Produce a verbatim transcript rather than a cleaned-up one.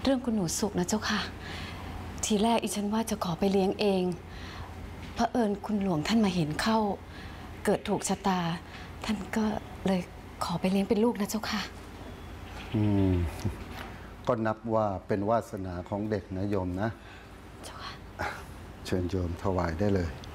เรื่องคุณหนูสุขนะเจ้าค่ะทีแรกอีฉันว่าจะขอไปเลี้ยงเองเผอิญคุณหลวงท่านมาเห็นเข้าเกิดถูกชะตาท่านก็เลยขอไปเลี้ยงเป็นลูกนะเจ้าค่ะอืมก็นับว่าเป็นวาสนาของเด็กนะโยมนะเจ้าค่ะเชิญโยมถวายได้เลย